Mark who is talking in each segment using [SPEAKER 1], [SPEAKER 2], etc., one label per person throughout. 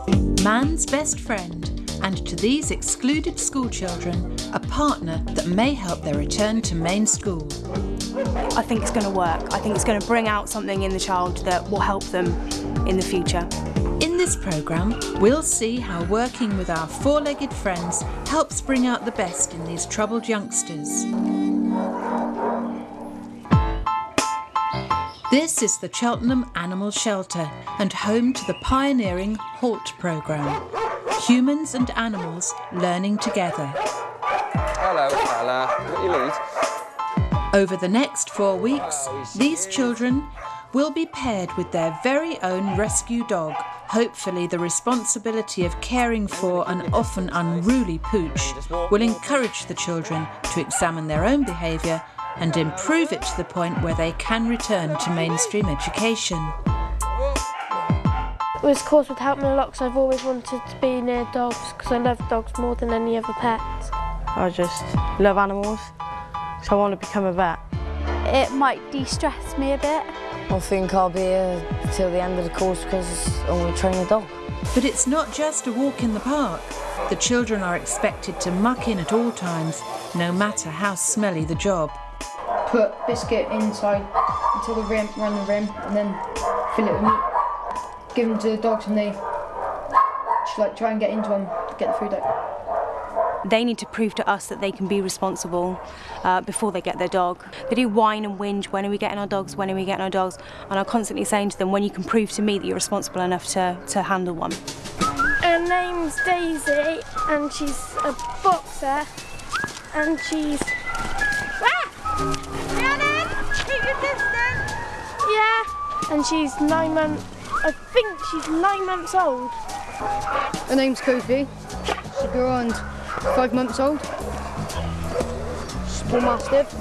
[SPEAKER 1] Man's best friend, and to these excluded schoolchildren, a partner that may help their return to main school.
[SPEAKER 2] I think it's going to work. I think it's going to bring out something in the child that will help them in the future.
[SPEAKER 1] In this programme, we'll see how working with our four-legged friends helps bring out the best in these troubled youngsters. This is the Cheltenham Animal Shelter and home to the pioneering HALT programme. Humans and animals learning together.
[SPEAKER 3] Hello, fella. Got your lead?
[SPEAKER 1] Over the next 4 weeks, these children will be paired with their very own rescue dog. Hopefully the responsibility of caring for an often unruly pooch will encourage the children to examine their own behaviour and improve it to the point where they can return to mainstream education.
[SPEAKER 4] This course would help me a lot because I've always wanted to be near dogs because I love dogs more than any other pets.
[SPEAKER 5] I just love animals, so I want to become a vet.
[SPEAKER 6] It might de-stress me a bit.
[SPEAKER 5] I think I'll be here till the end of the course because I want to train a dog.
[SPEAKER 1] But it's not just a walk in the park. The children are expected to muck in at all times, no matter how smelly the job.
[SPEAKER 7] Put biscuit inside until the rim, run the rim, and then fill it with meat. Give them to the dogs and they just like try and get into them to get the food out.
[SPEAKER 2] They need to prove to us that they can be responsible before they get their dog. They do whine and whinge, when are we getting our dogs, when are we getting our dogs? And I'm constantly saying to them, when you can prove to me that you're responsible enough to handle one.
[SPEAKER 4] Her name's Daisy and she's a boxer and she's...
[SPEAKER 6] Rhiannon, keep your distance.
[SPEAKER 4] Yeah, and she's 9 months, I think she's 9 months old.
[SPEAKER 7] Her name's Kofi. She'll be around 5 months old. She's a bull mastiff.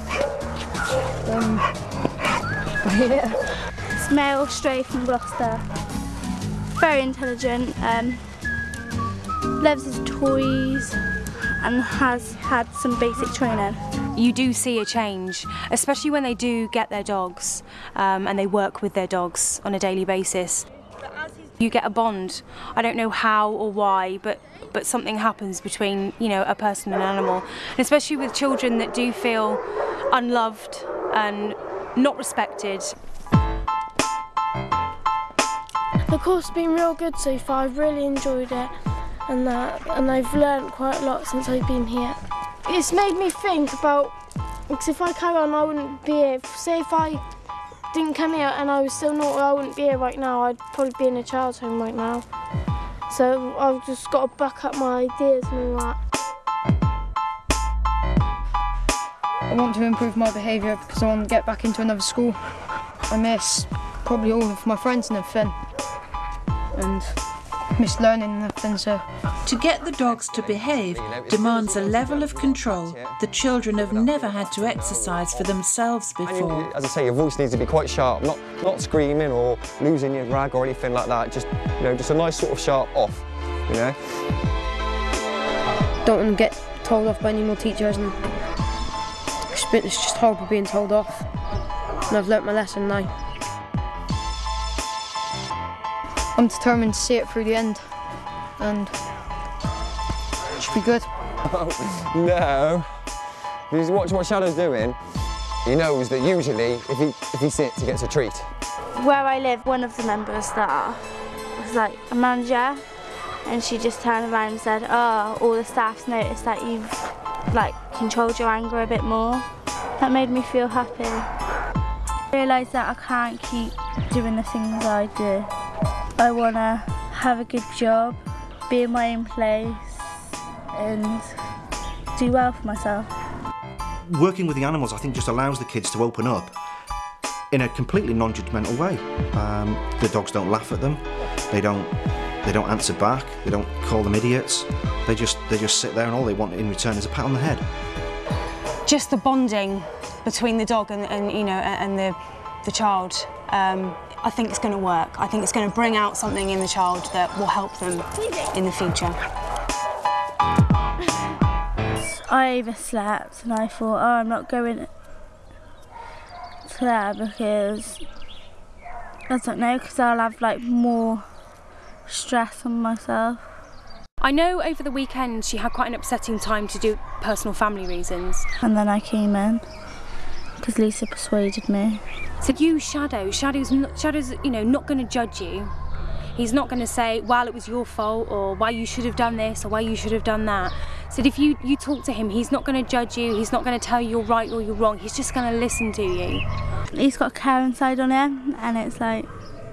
[SPEAKER 6] Yeah. It's male, stray from Gloucester. Very intelligent, loves his toys and has had some basic training.
[SPEAKER 2] You do see a change, especially when they do get their dogs and they work with their dogs on a daily basis. You get a bond. I don't know how or why, but something happens between, you know, a person and an animal. And especially with children that do feel unloved and not respected.
[SPEAKER 4] The course has been real good so far. I've really enjoyed it and I've learnt quite a lot since I've been here. It's made me think about, because if I carry on I wouldn't be here. Say if I didn't come here and I was still naughty, I wouldn't be here right now. I'd probably be in a child's home right now. So I've just got to back up my ideas and all that.
[SPEAKER 7] I want to improve my behaviour because I want to get back into another school. I miss probably all of my friends and everything. And miss learning and everything, so.
[SPEAKER 1] To get the dogs to behave demands a level of control the children have never had to exercise for themselves before.
[SPEAKER 3] As I say, your voice needs to be quite sharp, not screaming or losing your rag or anything like that. Just, you know, just a nice sort of sharp off, you know.
[SPEAKER 7] Don't want to get told off by any more teachers, and it's just horrible being told off. And I've learnt my lesson now. I'm determined to see it through the end, and it should be good.
[SPEAKER 3] Oh, no. Because watch what Shadow's doing. He knows that usually, if he sits, he gets a treat.
[SPEAKER 6] Where I live, one of the members that was like a manager, and she just turned around and said, "Oh, all the staff's noticed that you've like controlled your anger a bit more." That made me feel happy. I realised that I can't keep doing the things I do. I want to have a good job, be in my own place and do well for myself.
[SPEAKER 8] Working with the animals, I think, just allows the kids to open up in a completely non-judgmental way. The dogs don't laugh at them, they don't answer back, they don't call them idiots. They just sit there and all they want in return is a pat on the head.
[SPEAKER 2] Just the bonding between the dog and you know, and the child. I think it's going to work. I think it's going to bring out something in the child that will help them in the future.
[SPEAKER 6] I overslept and I thought, oh, I'm not going to there because, I don't know, because I'll have like more stress on myself.
[SPEAKER 2] I know over the weekend she had quite an upsetting time to do personal family reasons.
[SPEAKER 6] And then I came in because Lisa persuaded me.
[SPEAKER 2] So you, Shadow's not going to judge you. He's not going to say, well, it was your fault, or why you should have done this, or why you should have done that. So if you talk to him, he's not going to judge you, he's not going to tell you you're right or you're wrong, he's just going to listen to you.
[SPEAKER 6] He's got a caring side on him, and it's like,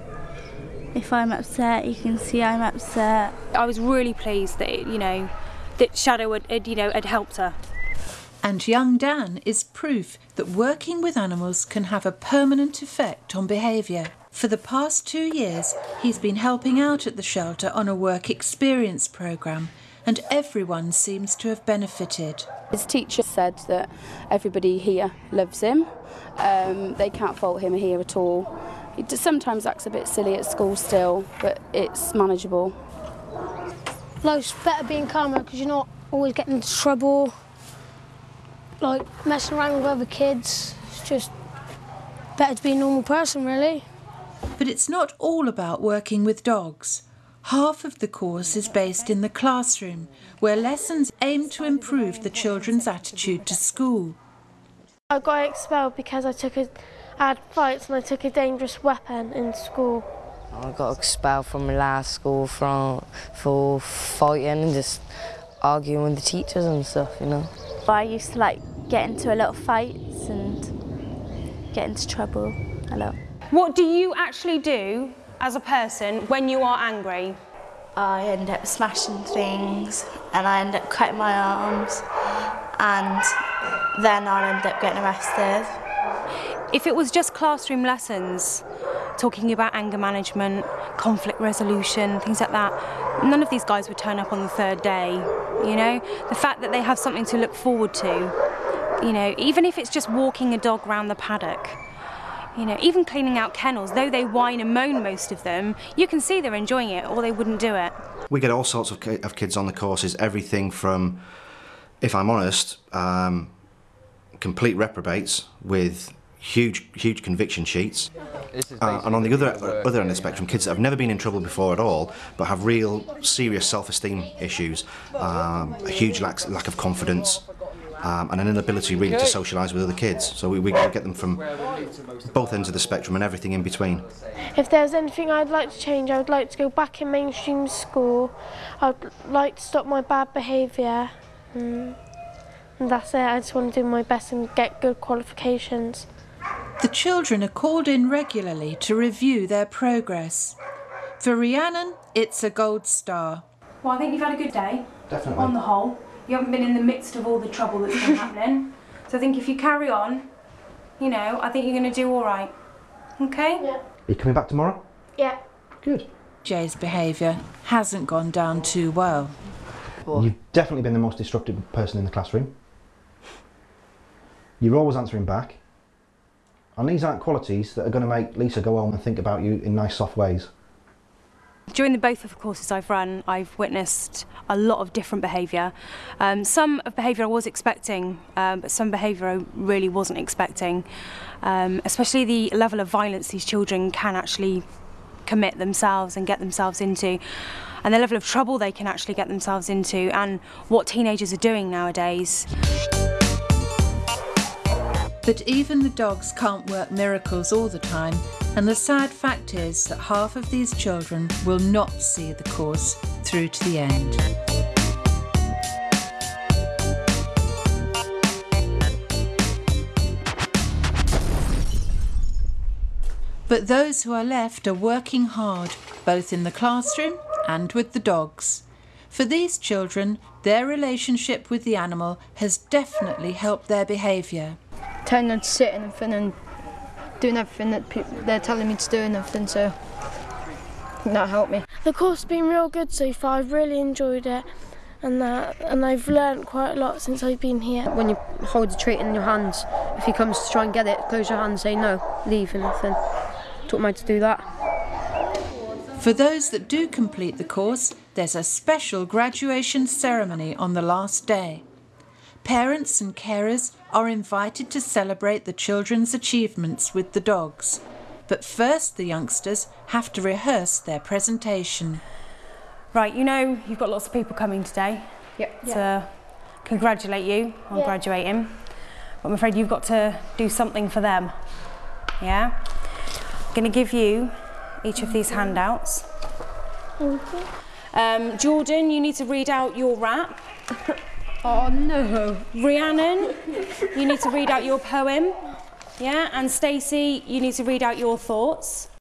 [SPEAKER 6] if I'm upset, you can see I'm upset.
[SPEAKER 2] I was really pleased that, that Shadow had helped her.
[SPEAKER 1] And young Dan is proof that working with animals can have a permanent effect on behaviour. For the past 2 years, he's been helping out at the shelter on a work experience programme, and everyone seems to have benefited.
[SPEAKER 9] His teacher said that everybody here loves him. They can't fault him here at all. He sometimes acts a bit silly at school still, but it's manageable.
[SPEAKER 4] Life's better being calmer because you're not always getting into trouble, like messing around with other kids. It's just better to be a normal person, really.
[SPEAKER 1] But it's not all about working with dogs. Half of the course is based in the classroom, where lessons aim to improve the children's attitude to school.
[SPEAKER 4] I got expelled because I had fights and I took a dangerous weapon in school.
[SPEAKER 5] I got expelled from my last school for fighting and just arguing with the teachers and stuff,
[SPEAKER 6] I used to get into a lot of fights and get into trouble a lot.
[SPEAKER 2] What do you actually do as a person when you are angry?
[SPEAKER 6] I end up smashing things and I end up cutting my arms and then I'll end up getting arrested.
[SPEAKER 2] If it was just classroom lessons, talking about anger management, conflict resolution, things like that, none of these guys would turn up on the third day, The fact that they have something to look forward to, even if it's just walking a dog around the paddock, even cleaning out kennels, though they whine and moan, most of them, you can see they're enjoying it or they wouldn't do it. We get all sorts of kids on the courses, everything from, if I'm honest, complete reprobates with huge conviction sheets, and on the other end of the spectrum, kids that have never been in trouble before at all, but have real serious self-esteem issues, a huge lack of confidence, and an inability really to socialise with other kids. So we get them from both ends of the spectrum and everything in between.
[SPEAKER 4] If there's anything I'd like to change, I would like to go back in mainstream school. I'd like to stop my bad behaviour. And that's it. I just want to do my best and get good qualifications.
[SPEAKER 1] The children are called in regularly to review their progress. For Rhiannon, it's a gold star.
[SPEAKER 2] Well, I think you've had a good day.
[SPEAKER 8] Definitely.
[SPEAKER 2] On the whole. You haven't been in the midst of all the trouble that's been happening. So I think if you carry on, I think you're going to do all right. Okay?
[SPEAKER 4] Yeah.
[SPEAKER 8] Are you coming back tomorrow?
[SPEAKER 4] Yeah.
[SPEAKER 8] Good.
[SPEAKER 1] Jay's behaviour hasn't gone down too well.
[SPEAKER 8] You've definitely been the most disruptive person in the classroom. You're always answering back. And these aren't qualities that are going to make Lisa go home and think about you in nice, soft ways.
[SPEAKER 2] During both of the courses I've run, I've witnessed a lot of different behaviour. Some of behaviour I was expecting, but some behaviour I really wasn't expecting. Especially the level of violence these children can actually commit themselves and get themselves into, and the level of trouble they can actually get themselves into, and what teenagers are doing nowadays.
[SPEAKER 1] But even the dogs can't work miracles all the time, and the sad fact is that half of these children will not see the course through to the end. But those who are left are working hard, both in the classroom and with the dogs. For these children, their relationship with the animal has definitely helped their behaviour.
[SPEAKER 7] Telling them to sit and everything and doing everything that they're telling me to do and everything, so I think that helped me.
[SPEAKER 4] The course has been real good so far. I've really enjoyed it, and I've learnt quite a lot since I've been here.
[SPEAKER 7] When you hold the treat in your hands, if he comes to try and get it, close your hand, say no, leave and everything. Taught me to do that.
[SPEAKER 1] For those that do complete the course, there's a special graduation ceremony on the last day. Parents and carers are invited to celebrate the children's achievements with the dogs. But first the youngsters have to rehearse their presentation.
[SPEAKER 2] Right, you know you've got lots of people coming today to congratulate you on graduating. But I'm afraid you've got to do something for them. Yeah? I'm going to give you each of these handouts.
[SPEAKER 4] Thank you.
[SPEAKER 2] Jordan, you need to read out your rap.
[SPEAKER 7] Oh no.
[SPEAKER 2] Rhiannon, you need to read out your poem. Yeah? And Stacey, you need to read out your thoughts.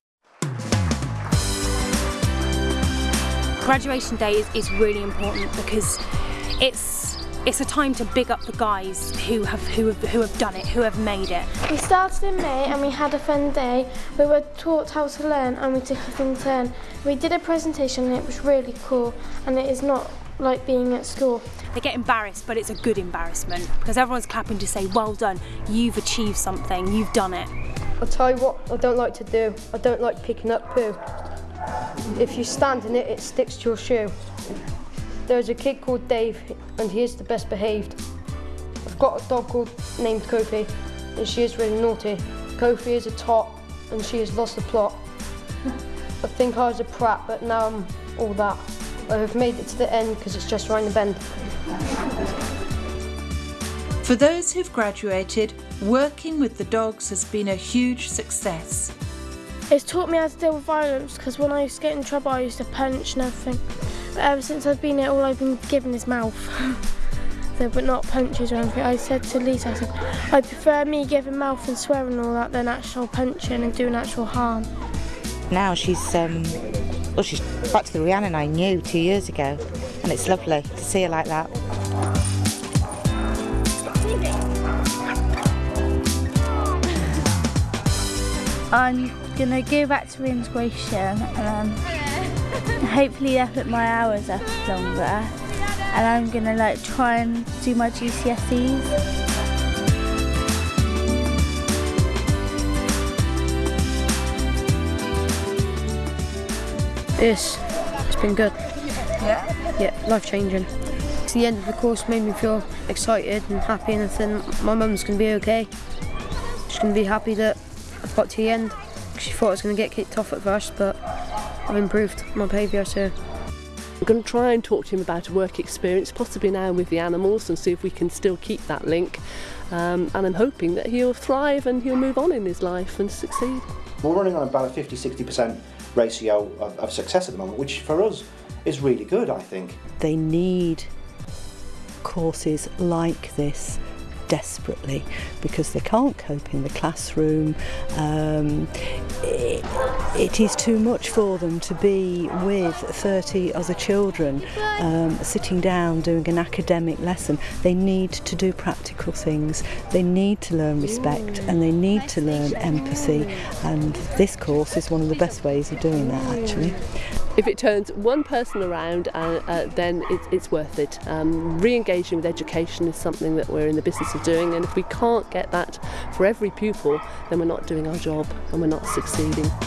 [SPEAKER 2] Graduation day is really important because it's a time to big up the guys who have done it, who have made it.
[SPEAKER 4] We started in May and we had a fun day. We were taught how to learn and we took it in turn. We did a presentation and it was really cool, and it is not like being at school.
[SPEAKER 2] They get embarrassed, but it's a good embarrassment because everyone's clapping to say, well done, you've achieved something, you've done it.
[SPEAKER 10] I'll tell you what I don't like to do. I don't like picking up poo. If you stand in it, it sticks to your shoe. There's a kid called Dave and he is the best behaved. I've got a dog named Kofi and she is really naughty. Kofi is a tot and she has lost the plot. I think I was a prat, but now I'm all that. I've made it to the end because it's just around the bend.
[SPEAKER 1] For those who've graduated, working with the dogs has been a huge success.
[SPEAKER 4] It's taught me how to deal with violence because when I used to get in trouble I used to punch and everything. But ever since I've been here all I've been given is mouth. So, but not punches or anything. I said to Lisa, I said, I prefer me giving mouth and swearing and all that than actual punching and doing actual harm.
[SPEAKER 11] Now she's back to the Rhiannon I knew 2 years ago, and it's lovely to see her like that.
[SPEAKER 6] I'm going to go back to reintegration and hopefully up at my hours up longer, and I'm going to try and do my GCSEs.
[SPEAKER 10] It's been good. Yeah, life-changing. It's the end of the course made me feel excited and happy, and I think my mum's going to be okay. She's going to be happy that I've got to the end. She thought I was going to get kicked off at first, but I've improved my behaviour, so.
[SPEAKER 12] I'm going to try and talk to him about a work experience, possibly now with the animals, and see if we can still keep that link. And I'm hoping that he'll thrive and he'll move on in his life and succeed.
[SPEAKER 8] We're running on about a 50-60% ratio of success at the moment, which for us is really good, I think.
[SPEAKER 13] They need courses like this desperately because they can't cope in the classroom. It is too much for them to be with 30 other children sitting down doing an academic lesson. They need to do practical things, they need to learn respect and they need to learn empathy, and this course is one of the best ways of doing that actually.
[SPEAKER 12] If it turns one person around, then it's worth it. Re-engaging with education is something that we're in the business of doing, and if we can't get that for every pupil, then we're not doing our job and we're not succeeding.